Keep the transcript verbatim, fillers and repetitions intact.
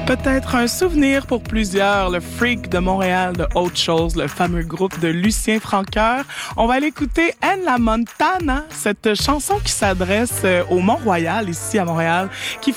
Peut-être un souvenir pour plusieurs, le Freak de Montréal de Autre Chose, le fameux groupe de Lucien Francoeur. On va aller écouter Anne La Montana, cette chanson qui s'adresse au Mont-Royal, ici à Montréal, qui